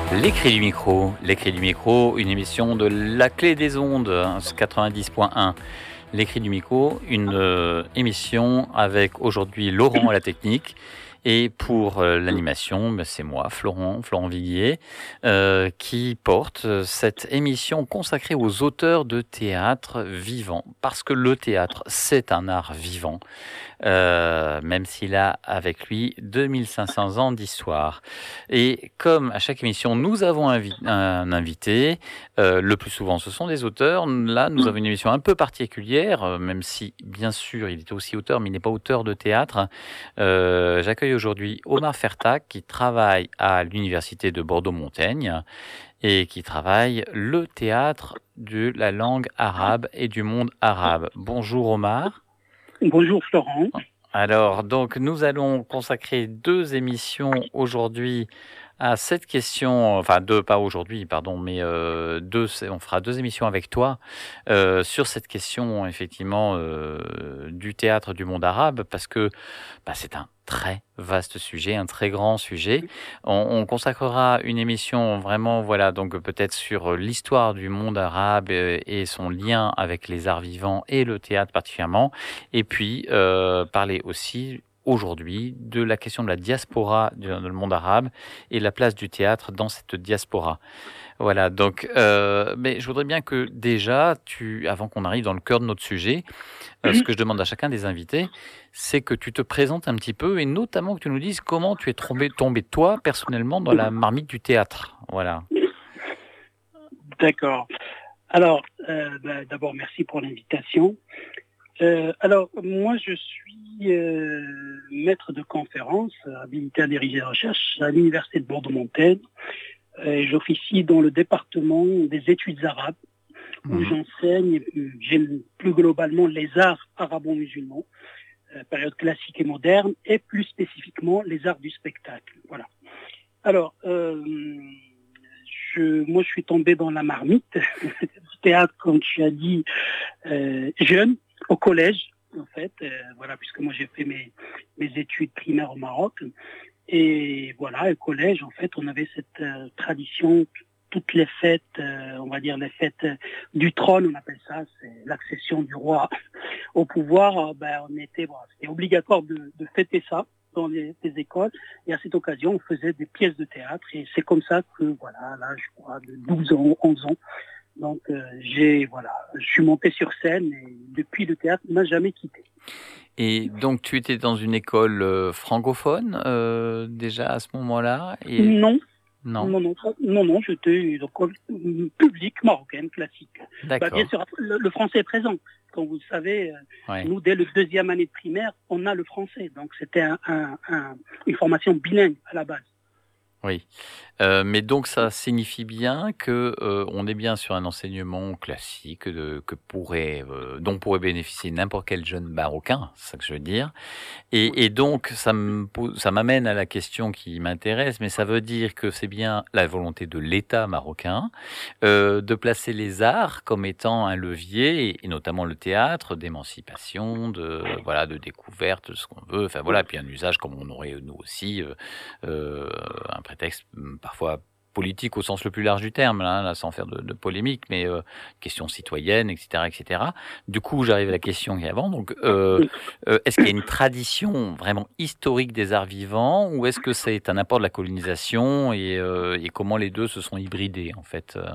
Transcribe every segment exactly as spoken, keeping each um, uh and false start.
Les Clés du micro, les Clés du micro, une émission de La Clé des ondes, hein, quatre-vingt-dix point un. Les Clés du micro, une euh, émission avec aujourd'hui Laurent à la technique. Et pour euh, l'animation, ben, c'est moi, Florent, Florent Villiers, euh, qui porte euh, cette émission consacrée aux auteurs de théâtre vivants. Parce que le théâtre, c'est un art vivant. Euh, même s'il a avec lui deux mille cinq cents ans d'histoire. Et comme à chaque émission, nous avons un, un invité, euh, le plus souvent ce sont des auteurs. Là, nous avons une émission un peu particulière, euh, même si, bien sûr, il est aussi auteur, mais il n'est pas auteur de théâtre. Euh, j'accueille aujourd'hui Omar Fertag, qui travaille à l'Université de Bordeaux-Montaigne et qui travaille le théâtre de la langue arabe et du monde arabe. Bonjour Omar. Bonjour Florent. Alors, donc, nous allons consacrer deux émissions aujourd'hui à cette question, enfin deux, pas aujourd'hui, pardon, mais euh, deux, on fera deux émissions avec toi euh, sur cette question, effectivement, euh, du théâtre du monde arabe, parce que bah, c'est un très vaste sujet, un très grand sujet. On, on consacrera une émission vraiment, voilà, donc peut-être sur l'histoire du monde arabe et, et son lien avec les arts vivants et le théâtre particulièrement, et puis euh, parler aussi aujourd'hui de la question de la diaspora dans le monde arabe et la place du théâtre dans cette diaspora. Voilà, donc, euh, mais je voudrais bien que déjà, tu, avant qu'on arrive dans le cœur de notre sujet, euh, ce que je demande à chacun des invités, c'est que tu te présentes un petit peu et notamment que tu nous dises comment tu es tombé, tombé toi, personnellement, dans la marmite du théâtre. Voilà. D'accord. Alors, euh, bah, d'abord, merci pour l'invitation. Euh, alors, moi, je suis euh, maître de conférence, habilité à diriger la recherche à l'Université de Bordeaux-Montaigne. Euh, j'officie dans le département des études arabes, où mmh. j'enseigne j'aime plus globalement les arts arabo-musulmans, euh, période classique et moderne, et plus spécifiquement les arts du spectacle. Voilà. Alors, euh, je, moi, je suis tombé dans la marmite du théâtre, comme tu as dit, euh, jeune, au collège, en fait, euh, voilà, puisque moi j'ai fait mes, mes études primaires au Maroc. Et voilà, au collège, en fait, on avait cette euh, tradition, toutes les fêtes, euh, on va dire les fêtes euh, du trône, on appelle ça, c'est l'accession du roi au pouvoir. Euh, ben, on était, bon, c'était obligatoire de, de fêter ça dans les, les écoles. Et à cette occasion, on faisait des pièces de théâtre. Et c'est comme ça que, voilà, là, je crois, de douze ans, onze ans, donc euh, j'ai, voilà, je suis monté sur scène et depuis le théâtre ne m'a jamais quitté. Et donc tu étais dans une école euh, francophone euh, déjà à ce moment-là et... Non. Non, non, non, non, non, j'étais une école publique marocaine classique. D'accord. Bah, bien sûr, le, le français est présent. Comme vous le savez, ouais. nous, dès le deuxième année de primaire, on a le français. Donc c'était un, un, un, une formation bilingue à la base. Oui, euh, mais donc ça signifie bien que euh, on est bien sur un enseignement classique de, que pourrait, euh, dont pourrait bénéficier n'importe quel jeune marocain, c'est ça que je veux dire. Et, et donc ça me pose, ça m'amène à la question qui m'intéresse, mais ça veut dire que c'est bien la volonté de l'État marocain euh, de placer les arts comme étant un levier, et, et notamment le théâtre, d'émancipation, de voilà, de découverte, de ce qu'on veut. Enfin voilà, puis un usage comme on aurait nous aussi. Euh, euh, un prétexte parfois politique au sens le plus large du terme, hein, là, sans faire de, de polémique, mais euh, question citoyenne, et cetera, et cetera. Du coup, j'arrive à la question qui est avant. Donc, euh, euh, est-ce qu'il y a une tradition vraiment historique des arts vivants, ou est-ce que c'est un apport de la colonisation et, euh, et comment les deux se sont hybridés, en fait euh...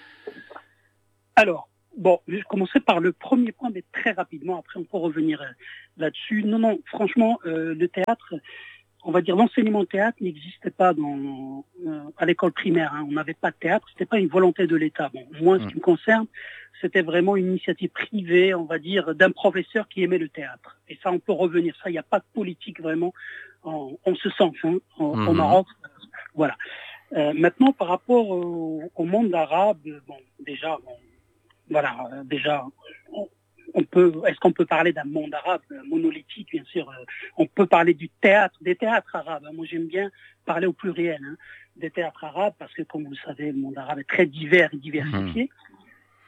Alors, bon, je vais commencer par le premier point, mais très rapidement. Après, on peut revenir là-dessus. Non, non, franchement, euh, le théâtre. On va dire l'enseignement théâtre n'existait pas dans, euh, à l'école primaire. Hein. On n'avait pas de théâtre, c'était pas une volonté de l'État. Bon, moi, ce qui me concerne, c'était vraiment une initiative privée, on va dire, d'un professeur qui aimait le théâtre. Et ça, on peut revenir. Ça, il n'y a pas de politique vraiment en, en ce sens, hein, en, mm-hmm. au Maroc. Voilà. Euh, maintenant, par rapport au, au monde arabe, bon, déjà, bon, voilà, euh, déjà. On, On peut, est-ce qu'on peut parler d'un monde arabe monolithique, bien sûr. On peut parler du théâtre, des théâtres arabes. Moi, j'aime bien parler au pluriel, hein, des théâtres arabes, parce que, comme vous le savez, le monde arabe est très divers et diversifié. Mmh.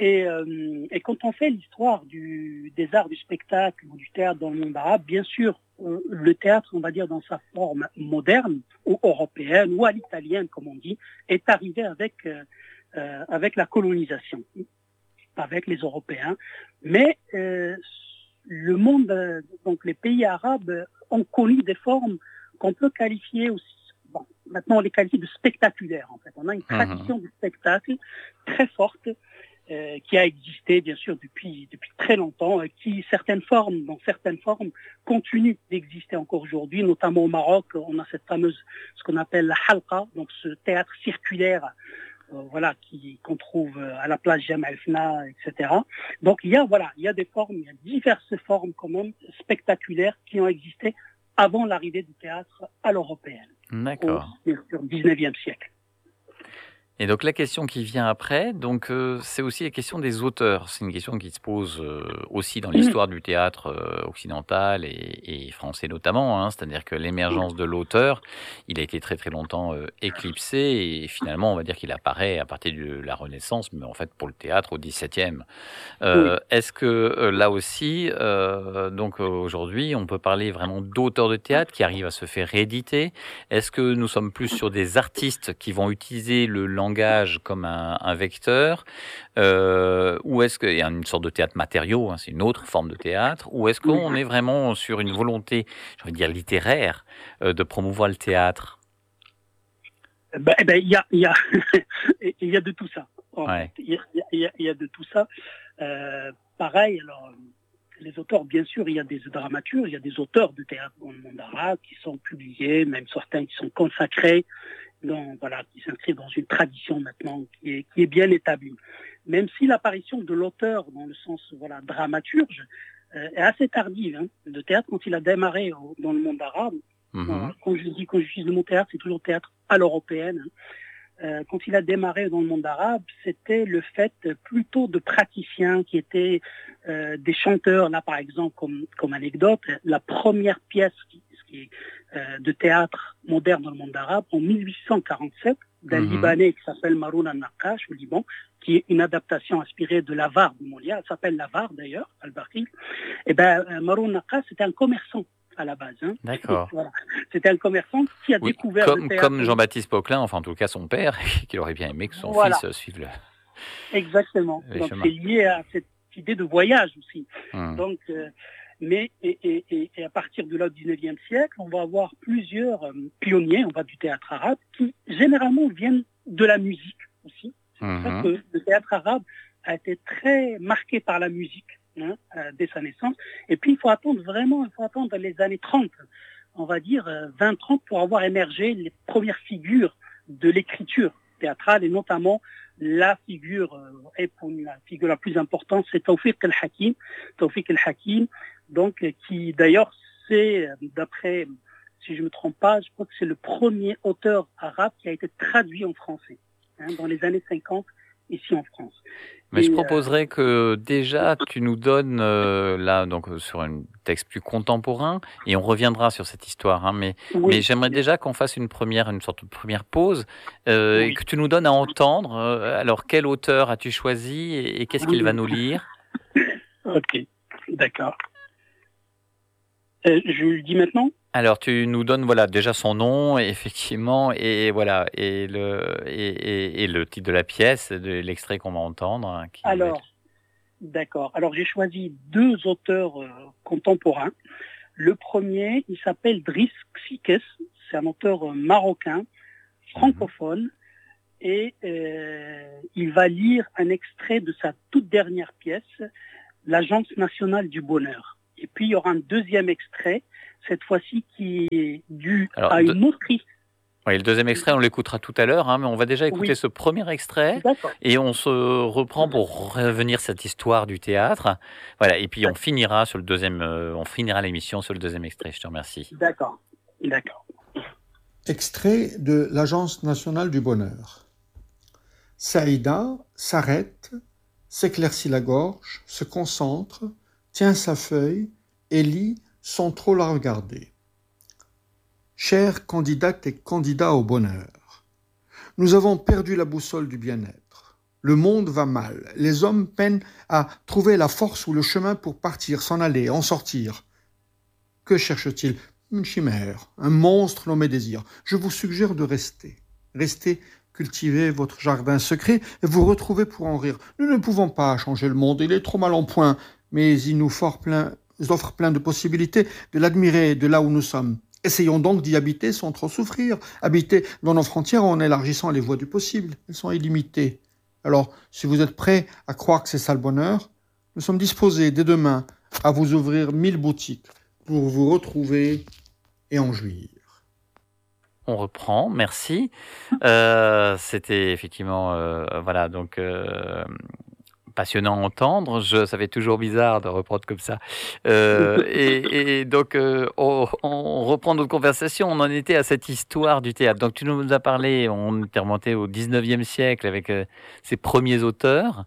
Et, euh, et quand on fait l'histoire du, des arts du spectacle ou du théâtre dans le monde arabe, bien sûr, euh, le théâtre, on va dire dans sa forme moderne ou européenne ou à l'italienne, comme on dit, est arrivé avec, euh, euh, avec la colonisation, avec les Européens. Mais euh, le monde, euh, donc les pays arabes ont connu des formes qu'on peut qualifier aussi. Bon, maintenant, on les qualifie de spectaculaires, en fait. On a une tradition mmh. du spectacle très forte euh, qui a existé, bien sûr, depuis, depuis très longtemps, euh, qui, certaines formes, dans certaines formes, continuent d'exister encore aujourd'hui. Notamment au Maroc, on a cette fameuse, ce qu'on appelle la halqa, donc ce théâtre circulaire, euh, voilà, qui, qu'on trouve à la place Jam el-Fna, et cetera. Donc, il y a, voilà, il y a des formes, il y a diverses formes, quand même, spectaculaires qui ont existé avant l'arrivée du théâtre à l'européenne. D'accord. Au dix-neuvième siècle. Et donc la question qui vient après, donc euh, c'est aussi la question des auteurs. C'est une question qui se pose euh, aussi dans l'histoire du théâtre euh, occidental et, et français notamment. Hein, c'est-à-dire que l'émergence de l'auteur, il a été très très longtemps euh, éclipsé et finalement on va dire qu'il apparaît à partir de la Renaissance, mais en fait pour le théâtre au dix-septième. Euh, oui. Est-ce que euh, là aussi, euh, donc euh, aujourd'hui, on peut parler vraiment d'auteurs de théâtre qui arrivent à se faire rééditer? Est-ce que nous sommes plus sur des artistes qui vont utiliser le langage comme un, un vecteur, euh, ou est-ce qu'il y a une sorte de théâtre matériau, hein, c'est une autre forme de théâtre, ou est-ce qu'on est vraiment sur une volonté, je veux dire littéraire, euh, de promouvoir le théâtre? Ben, ben, il y a, il y a, il y a de tout ça. Ouais. Il y a, il y a, il y a de tout ça. Euh, pareil, alors, les auteurs, bien sûr, il y a des dramaturges, il y a des auteurs de théâtre dans le monde arabe qui sont publiés, même certains qui sont consacrés. Donc, voilà, qui s'inscrit dans une tradition maintenant qui est, qui est bien établie. Même si l'apparition de l'auteur, dans le sens voilà dramaturge, euh, est assez tardive. Hein. Le théâtre, quand il a démarré au, dans le monde arabe, mm-hmm. voilà, quand je dis quand j'utilise le mot théâtre, c'est toujours théâtre à l'européenne. Hein. Euh, quand il a démarré dans le monde arabe, c'était le fait plutôt de praticiens qui étaient euh, des chanteurs. Là, par exemple, comme, comme anecdote, la première pièce qui, qui, euh, de théâtre moderne dans le monde arabe, en mille huit cent quarante-sept, d'un mm-hmm. Libanais qui s'appelle Maroun al-Naqash au Liban, qui est une adaptation inspirée de l'Avare de Molière, elle s'appelle l'Avare d'ailleurs, al-Barqi. Et ben, Maroun al-Naqash, c'était un commerçant à la base. Hein. D'accord. Voilà. C'était un commerçant qui a oui, découvert comme, le théâtre. Comme Jean-Baptiste Poquelin, enfin en tout cas son père, qu'il aurait bien aimé que son voilà. fils suive le... Exactement. Les Donc chemins. c'est lié à cette idée de voyage aussi. Hum. Donc, euh, mais et, et, et à partir de là du dix-neuvième siècle, on va avoir plusieurs euh, pionniers, on va du théâtre arabe, qui généralement viennent de la musique aussi. C'est hum. pour ça que le théâtre arabe a été très marqué par la musique. Hein, euh, dès sa naissance. Et puis, il faut attendre vraiment, il faut attendre les années trente, on va dire euh, vingt trente, pour avoir émergé les premières figures de l'écriture théâtrale, et notamment la figure, euh, et pour la figure la plus importante, c'est Tawfiq al-Hakim. Tawfiq al-Hakim, donc, qui d'ailleurs, c'est, d'après, si je ne me trompe pas, je crois que c'est le premier auteur arabe qui a été traduit en français, hein, dans les années cinquante, ici en France. Mais et je proposerais que déjà tu nous donnes euh, là donc sur un texte plus contemporain et on reviendra sur cette histoire. Hein, mais, oui. mais j'aimerais déjà qu'on fasse une première, une sorte de première pause euh, oui. et que tu nous donnes à entendre. Euh, alors quel auteur as-tu choisi et, et qu'est-ce qu'il va nous lire? Ok, d'accord. Euh, je le dis maintenant. Alors, tu nous donnes voilà déjà son nom, effectivement, et voilà, et le et, et, et le titre de la pièce, de l'extrait qu'on va entendre. Hein, qui Alors, être... d'accord. Alors, j'ai choisi deux auteurs euh, contemporains. Le premier, il s'appelle Driss Xiques. C'est un auteur euh, marocain, francophone, mmh. et euh, il va lire un extrait de sa toute dernière pièce, L'Agence nationale du bonheur. Et puis, il y aura un deuxième extrait, cette fois-ci qui est dû Alors, à une autrice. Oui, le deuxième extrait, on l'écoutera tout à l'heure, hein, mais on va déjà écouter oui. ce premier extrait. Et on se reprend pour revenir cette histoire du théâtre. Voilà, et puis on finira sur le deuxième, euh, on finira l'émission sur le deuxième extrait. Je te remercie. D'accord, d'accord. Extrait de l'Agence nationale du bonheur. Saïda s'arrête, s'éclaircit la gorge, se concentre, tient sa feuille et lit sans trop la regarder. Chères candidates et candidats au bonheur, nous avons perdu la boussole du bien-être. Le monde va mal. Les hommes peinent à trouver la force ou le chemin pour partir, s'en aller, en sortir. Que cherche-t-il ? Une chimère, un monstre nommé désir. Je vous suggère de rester. Restez cultiver votre jardin secret et vous retrouver pour en rire. Nous ne pouvons pas changer le monde, il est trop mal en point, mais il nous offre plein, offre plein de possibilités de l'admirer de là où nous sommes. Essayons donc d'y habiter sans trop souffrir. Habiter dans nos frontières en élargissant les voies du possible. Elles sont illimitées. Alors, si vous êtes prêts à croire que c'est ça le bonheur, nous sommes disposés dès demain à vous ouvrir mille boutiques pour vous retrouver et en jouir. On reprend, merci. Euh, c'était effectivement, euh, voilà, donc euh, passionnant à entendre. Je, ça fait toujours bizarre de reprendre comme ça. Euh, et, et donc, euh, on, on reprend notre conversation. On en était à cette histoire du théâtre. Donc, tu nous as parlé, on était remonté au dix-neuvième siècle avec euh, ses premiers auteurs.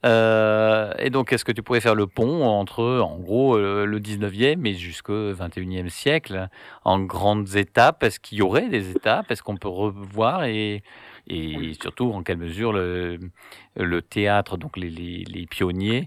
Euh, et donc, est-ce que tu pourrais faire le pont entre, en gros, euh, le dix-neuvième et jusqu'au vingt et unième siècle, en grandes étapes? Est-ce qu'il y aurait des étapes? Est-ce qu'on peut revoir et, et surtout, en quelle mesure le, le théâtre, donc les, les, les pionniers,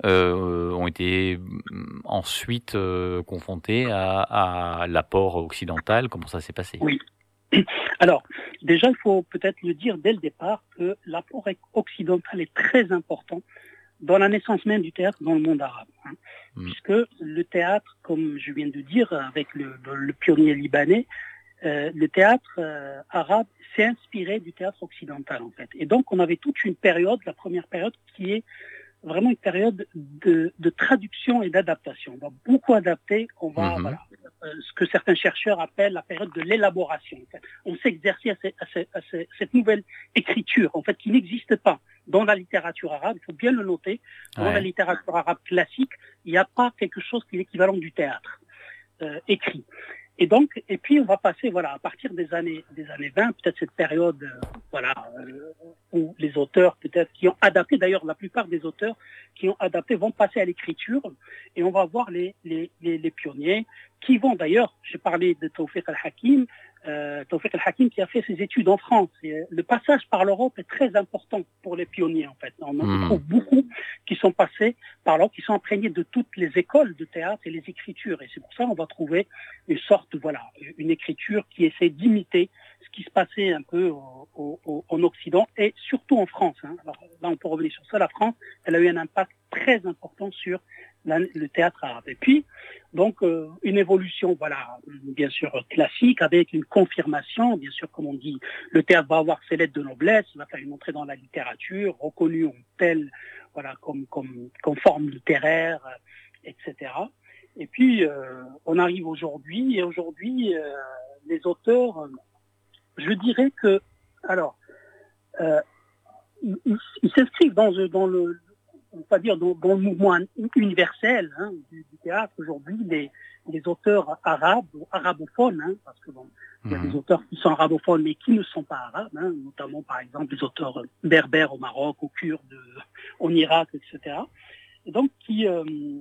euh, ont été ensuite euh, confrontés à, à l'apport occidental? Comment ça s'est passé? Oui. Alors, déjà, il faut peut-être le dire dès le départ que l'apport occidental est très important dans la naissance même du théâtre dans le monde arabe. Hein, mmh. Puisque le théâtre, comme je viens de dire, avec le, le pionnier libanais, euh, le théâtre euh, arabe s'est inspiré du théâtre occidental, en fait. Et donc, on avait toute une période, la première période, qui est vraiment une période de, de traduction et d'adaptation. On va beaucoup adapter, on va, mmh. voilà, euh, ce que certains chercheurs appellent la période de l'élaboration. En fait. On s'est exercé à, ces, à, ces, à ces, cette nouvelle écriture, en fait, qui n'existe pas dans la littérature arabe. Il faut bien le noter. Dans ouais. la littérature arabe classique, il n'y a pas quelque chose qui est l'équivalent du théâtre euh, écrit. Et donc, et puis on va passer, voilà, à partir des années, des années vingt, peut-être cette période, euh, voilà, euh, où les auteurs, peut-être, qui ont adapté, d'ailleurs, la plupart des auteurs qui ont adapté vont passer à l'écriture, et on va voir les, les, les, les pionniers qui vont, d'ailleurs, j'ai parlé de Tawfiq al-Hakim, euh, Tawfiq al-Hakim qui a fait ses études en France. Et le passage par l'Europe est très important pour les pionniers, en fait. On mmh. trouve beaucoup qui sont passés par l'Europe, qui sont imprégnés de toutes les écoles de théâtre et les écritures. Et c'est pour ça qu'on va trouver une sorte, voilà, une écriture qui essaie d'imiter ce qui se passait un peu au, au, en Occident et surtout en France. Hein. Alors là, on peut revenir sur ça. La France, elle a eu un impact très important sur la, le théâtre arabe. Et puis, donc, euh, une évolution, voilà, bien sûr classique, avec une confirmation, bien sûr, comme on dit, le théâtre va avoir ses lettres de noblesse, il va faire une entrée dans la littérature, reconnu en tel, voilà, comme, comme, comme forme littéraire, et cetera. Et puis, euh, on arrive aujourd'hui, et aujourd'hui, euh, les auteurs, euh, je dirais que, alors, euh, ils, ils s'inscrivent dans, dans le, on va dire, dans, dans le mouvement universel hein, du, du théâtre. Aujourd'hui, les, les auteurs arabes ou arabophones, hein, parce que bon, il y a mmh. des auteurs qui sont arabophones mais qui ne sont pas arabes, hein, notamment par exemple des auteurs berbères au Maroc, aux Kurdes, en Irak, et cetera. Et donc qui euh,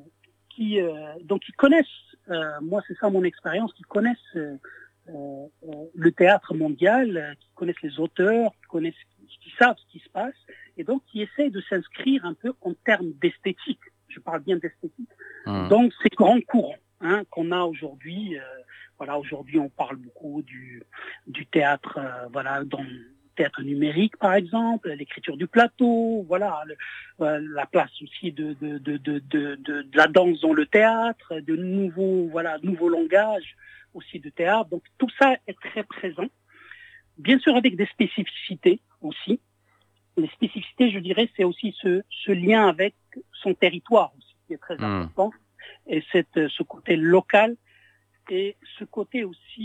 qui euh, donc qui connaissent, euh, moi c'est ça mon expérience, qui connaissent euh, euh, le théâtre mondial, euh, qui connaissent les auteurs, qui connaissent, qui savent ce qui se passe, et donc qui essayent de s'inscrire un peu en termes d'esthétique. Je parle bien d'esthétique. Mmh. Donc ces grands courants hein, qu'on a aujourd'hui. Euh, voilà, aujourd'hui on parle beaucoup du du théâtre, euh, voilà, dans théâtre numérique par exemple, l'écriture du plateau, voilà, le, euh, la place aussi de de, de de de de de la danse dans le théâtre, de nouveaux voilà nouveaux langages aussi de théâtre. Donc tout ça est très présent, bien sûr avec des spécificités aussi. Les spécificités, je dirais, c'est aussi ce ce lien avec son territoire aussi qui est très mmh. important, et cette ce côté local et ce côté aussi